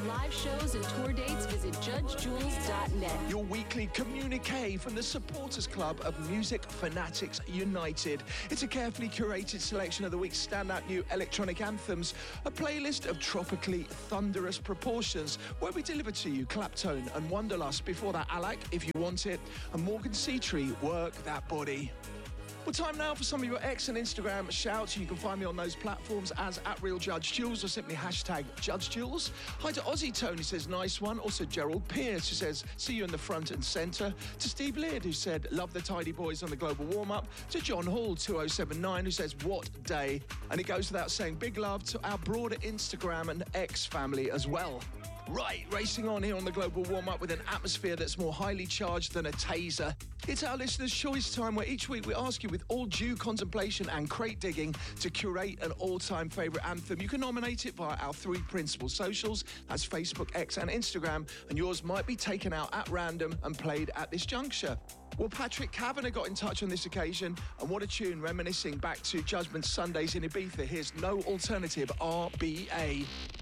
live shows and tour dates, visit judgejules.net. Your weekly communique from the Supporters Club of Music Fanatics United. It's a carefully curated selection of the week's standout new electronic anthems, a playlist of tropically thunderous proportions, where we deliver to you Claptone and Wanderlust, before that Alak, If You Want It, and Morgan Seatree, Work That Body. Well, time now for some of your X and Instagram shouts. You can find me on those platforms as @RealJudgeJules or simply #JudgeJules. Hi to Aussie Tony, says nice one. Also Gerald Pierce, who says see you in the front and centre. To Steve Leard, who said love the Tidy Boys on the global warm-up. To John Hall 2079, who says what day. And it goes without saying big love to our broader Instagram and X family as well. Right, racing on here on the global warm-up with an atmosphere that's more highly charged than a taser. It's our listeners' choice time, where each week we ask you, with all due contemplation and crate digging, to curate an all-time favourite anthem. You can nominate it via our three principal socials, that's Facebook, X and Instagram, and yours might be taken out at random and played at this juncture. Well, Patrick Kavanagh got in touch on this occasion, and what a tune, reminiscing back to Judgment Sundays in Ibiza. Here's No Alternative, RBA.